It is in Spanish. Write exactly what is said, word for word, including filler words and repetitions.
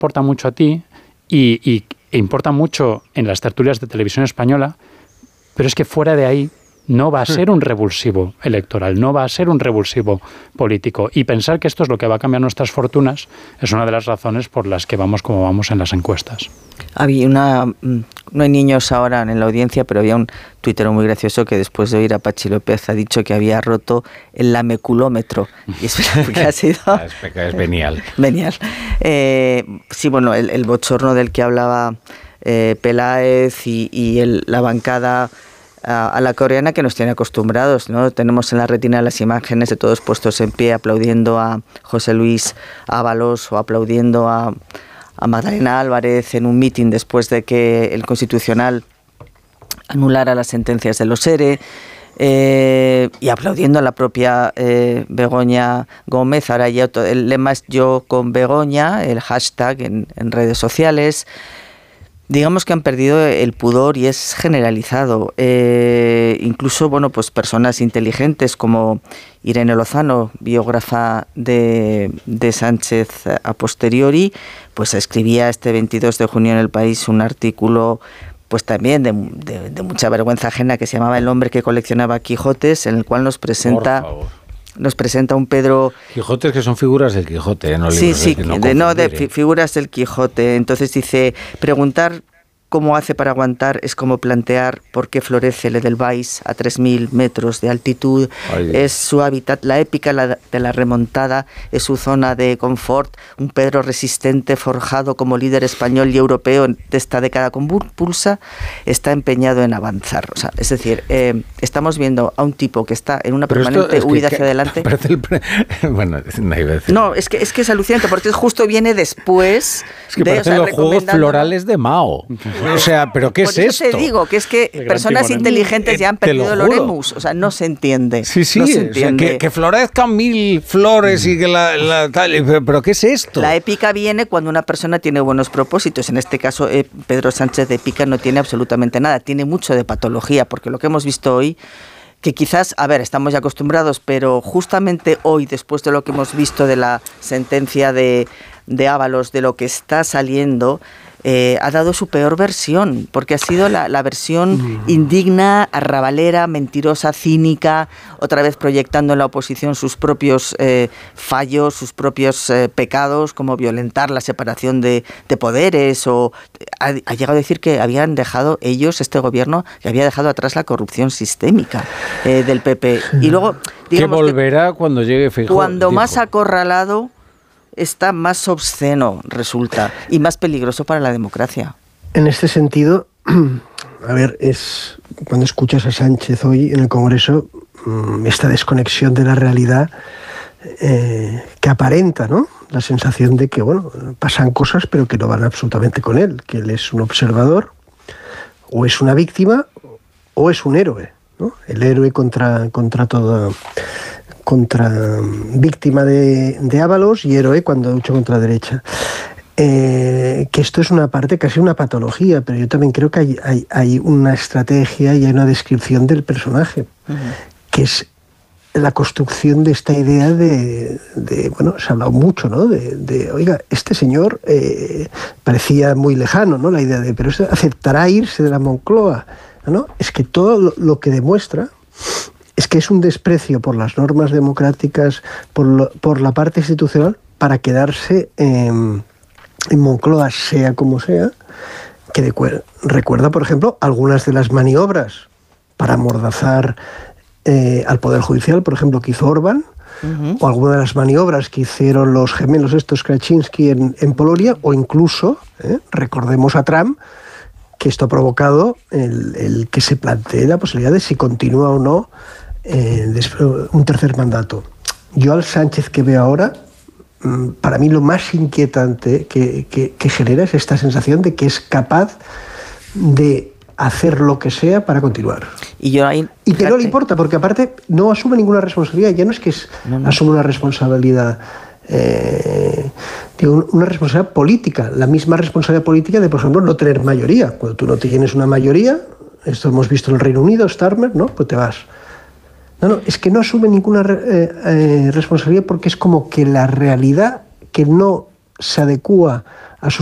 importa mucho a ti y, y e importa mucho en las tertulias de televisión española, pero es que fuera de ahí no va a ser un revulsivo electoral, no va a ser un revulsivo político. Y pensar que esto es lo que va a cambiar nuestras fortunas es una de las razones por las que vamos como vamos en las encuestas. Había una, no hay niños ahora en la audiencia, pero había un tuitero muy gracioso que después de oír a Pachi López ha dicho que había roto el lameculómetro. Y eso porque ha sido... es venial. Venial. Eh, sí, bueno, el, el bochorno del que hablaba eh, Peláez y, y el, la bancada a, a la coreana que nos tiene acostumbrados, ¿no? Tenemos en la retina las imágenes de todos puestos en pie aplaudiendo a José Luis Ábalos o aplaudiendo a, a Magdalena Álvarez en un mitin después de que el Constitucional anulara las sentencias de los ERE. Eh, y aplaudiendo a la propia eh, Begoña Gómez. Ahora ya el lema es Yo con Begoña, el hashtag en, en redes sociales. Digamos que han perdido el pudor y es generalizado. Eh, incluso, bueno, pues personas inteligentes como Irene Lozano, biógrafa de, de Sánchez a posteriori, pues escribía este veintidós de junio en El País un artículo pues también de, de, de mucha vergüenza ajena que se llamaba El hombre que coleccionaba Quijotes, en el cual nos presenta nos presenta un Pedro... Quijotes que son figuras del Quijote, no sí, libros. Sí, de, no, de, no de fi, figuras del Quijote. Entonces dice, preguntar cómo hace para aguantar es como plantear por qué florece el Edelweiss a tres mil metros de altitud. Ay, es su hábitat, la épica la, de la remontada es su zona de confort, un Pedro resistente forjado como líder español y europeo de esta década convulsa, está empeñado en avanzar. O sea, es decir, eh, estamos viendo a un tipo que está en una Pero permanente es huida que, hacia adelante. El pre... bueno, no, iba a decir. no, es que, es que es alucinante porque justo viene después es que de... parecen o sea, los juegos florales de Mao. O sea, ¿pero qué Por es eso esto? te digo que es que personas inteligentes ya han perdido el oremus, o sea, no se entiende. Sí, sí, no se entiende. O sea, que, que florezcan mil flores y que la, la tal, ¿pero qué es esto? La épica viene cuando una persona tiene buenos propósitos. En este caso, eh, Pedro Sánchez de épica no tiene absolutamente nada, tiene mucho de patología, porque lo que hemos visto hoy, que quizás, a ver, estamos ya acostumbrados, pero justamente hoy, después de lo que hemos visto de la sentencia de, de Ábalos, de lo que está saliendo, Eh, ha dado su peor versión, porque ha sido la, la versión indigna, arrabalera, mentirosa, cínica, otra vez proyectando en la oposición sus propios eh, fallos, sus propios eh, pecados, como violentar la separación de, de poderes, o ha, ha llegado a decir que habían dejado ellos, este gobierno, que había dejado atrás la corrupción sistémica eh, del P P. Y luego, digamos, que volverá que cuando llegue Feijóo. Cuando dijo. más acorralado está, más obsceno resulta y más peligroso para la democracia. En este sentido, a ver, es cuando escuchas a Sánchez hoy en el Congreso, esta desconexión de la realidad eh, que aparenta, ¿no? La sensación de que, bueno, pasan cosas pero que no van absolutamente con él, que él es un observador, o es una víctima, o es un héroe, ¿no? El héroe contra, contra toda... contra víctima de, de Ábalos y héroe cuando lucha contra la derecha. Eh, que esto es una parte, casi una patología, pero yo también creo que hay, hay, hay una estrategia y hay una descripción del personaje, uh-huh. que es la construcción de esta idea de, de bueno, se ha hablado mucho, ¿no? De, de oiga, este señor eh, parecía muy lejano, ¿no? La idea de, pero aceptará irse de la Moncloa, ¿no? Es que todo lo, lo que demuestra es que es un desprecio por las normas democráticas, por, lo, por la parte institucional, para quedarse en, en Moncloa, sea como sea, que de, recuerda, por ejemplo, algunas de las maniobras para amordazar eh, al Poder Judicial, por ejemplo, que hizo Orbán, uh-huh. o algunas de las maniobras que hicieron los gemelos estos Kaczynski en, en Polonia, o incluso, eh, recordemos a Trump, que esto ha provocado el, el que se plantee la posibilidad de si continúa o no Eh, un tercer mandato. Yo al Sánchez que veo ahora, para mí lo más inquietante que, que, que genera es esta sensación de que es capaz de hacer lo que sea para continuar. Y, yo ahí, y que no le importa, porque aparte no asume ninguna responsabilidad. Ya no es que es, no, no. asume una responsabilidad, eh, digo, una responsabilidad política, la misma responsabilidad política de, por ejemplo, no tener mayoría. Cuando tú no tienes una mayoría, esto hemos visto en el Reino Unido, Starmer, ¿no? Pues te vas. No, no, es que no asume ninguna eh, eh, responsabilidad porque es como que la realidad que no se adecúa